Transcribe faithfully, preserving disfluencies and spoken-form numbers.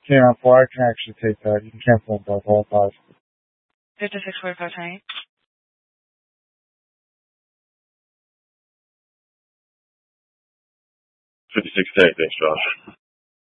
K nine four, I can actually take that. You can cancel them both, all five. fifty-six forty-five twenty-eight. fifty-six ten, thanks, Josh.